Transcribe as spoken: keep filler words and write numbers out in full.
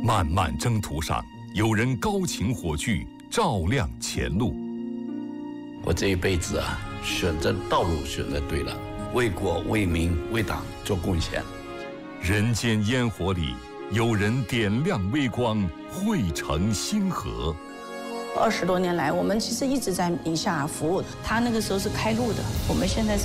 漫漫征途上，有人高擎火炬，照亮前路。 我这一辈子啊，选择道路选择对了，为国为民为党做贡献。 人间烟火里，有人点亮微光，汇成星河。 二十多年来，我们其实一直在宁夏服务。他那个时候是开路的，我们现在是